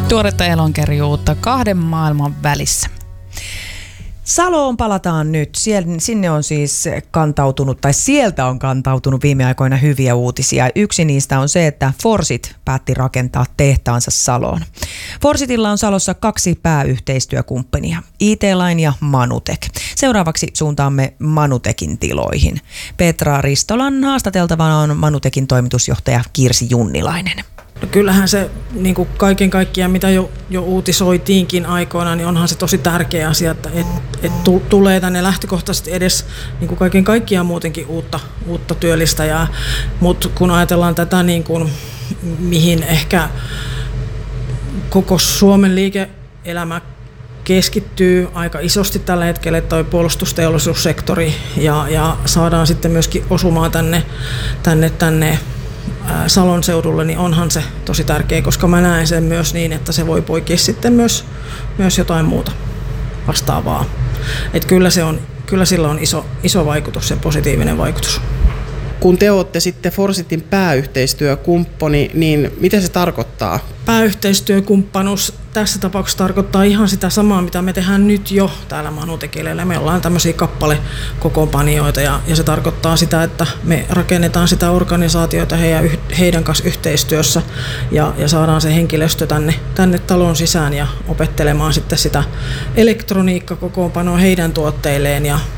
Tuoretta elonkerjuutta kahden maailman välissä. Saloon palataan nyt. Sinne on siis kantautunut, tai sieltä on kantautunut viime aikoina hyviä uutisia. Yksi niistä on se, että Forsit päätti rakentaa tehtaansa Saloon. Forsitilla on Salossa 2 pääyhteistyökumppania, IT-Line ja Manutek. Seuraavaksi suuntaamme Manutekin tiloihin. Petra Ristolan haastateltavana on Manutekin toimitusjohtaja Kirsi Junnilainen. No kyllähän se niin kuin kaiken kaikkiaan, mitä jo uutisoitiinkin aikoina, niin onhan se tosi tärkeä asia, että tulee tänne lähtökohtaisesti edes niin kuin kaiken kaikkiaan muutenkin uutta työllistäjää. Mutta kun ajatellaan tätä, niin kuin, mihin ehkä koko Suomen liike-elämä keskittyy aika isosti tällä hetkellä, toi puolustusteollisuussektori ja saadaan sitten myöskin osumaan tänne Salon seudulle, niin onhan se tosi tärkeä, koska mä näen sen myös niin, että se voi poikia sitten myös jotain muuta vastaavaa. Että kyllä sillä on iso vaikutus ja positiivinen vaikutus. Kun te olette sitten Forsitin pääyhteistyökumppani, niin mitä se tarkoittaa? Pääyhteistyökumppanuus tässä tapauksessa tarkoittaa ihan sitä samaa, mitä me tehdään nyt jo täällä Manutekillä. Me ollaan tämmöisiä kappalekokoonpanijoita ja se tarkoittaa sitä, että me rakennetaan sitä organisaatiota heidän kanssa yhteistyössä ja saadaan se henkilöstö tänne talon sisään ja opettelemaan sitten sitä elektroniikkakokoonpanoa heidän tuotteilleen ja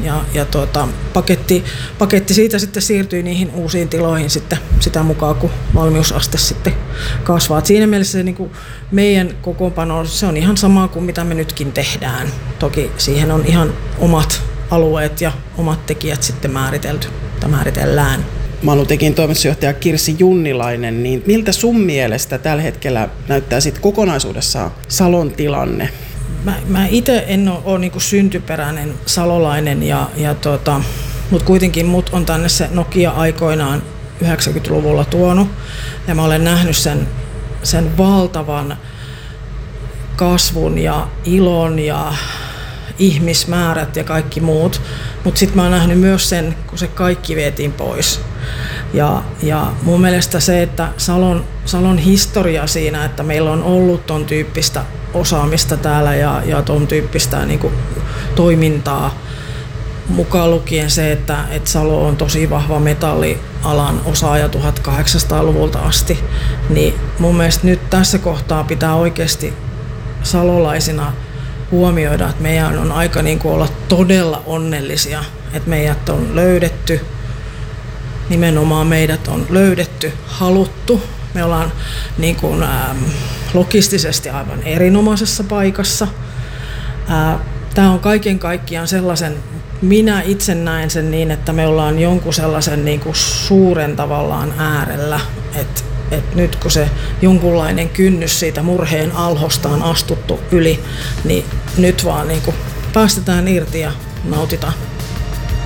paketti siitä sitten siirtyy niihin uusiin tiloihin sitten sitä mukaan, kun valmiusaste sitten kasvaa. Et siinä mielessä se, niin kuin meidän kokoonpano, se on ihan sama kuin mitä me nytkin tehdään. Toki siihen on ihan omat alueet ja omat tekijät sitten määritellään. Manutekin toimitusjohtaja Kirsi Junnilainen, niin miltä sun mielestä tällä hetkellä näyttää sitten kokonaisuudessaan Salon tilanne? Mä itse en ole niin kuin syntyperäinen salolainen, mutta kuitenkin mut on tänne se Nokia aikoinaan 90-luvulla tuonut ja mä olen nähnyt sen valtavan kasvun ja ilon ja ihmismäärät ja kaikki muut, mutta sitten mä oon nähnyt myös sen, kun se kaikki vietiin pois. Ja mun mielestä se, että Salon historia siinä, että meillä on ollut ton tyyppistä osaamista täällä ja ton tyyppistä niin kuin toimintaa, mukaan lukien se, että Salo on tosi vahva metallialan osaaja 1800-luvulta asti, niin mun mielestä nyt tässä kohtaa pitää oikeasti salolaisina huomioida, että meidän on aika niin kuin olla todella onnellisia, että meidät on löydetty, nimenomaan meidät on löydetty, haluttu. Me ollaan niin kuin, logistisesti aivan erinomaisessa paikassa. Tämä on kaiken kaikkiaan sellaisen, minä itse näen sen niin, että me ollaan jonkun sellaisen niin kuin suuren tavallaan äärellä, että nyt kun se jonkunlainen kynnys siitä murheen alhosta on astuttu yli, niin nyt vaan niin kuin päästetään irti ja nautitaan.